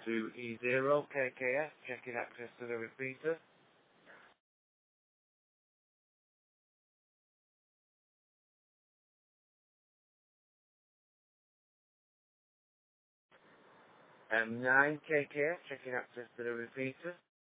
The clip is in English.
2E0 KKF, checking access to the repeater. M9 KKF, checking access to the repeater.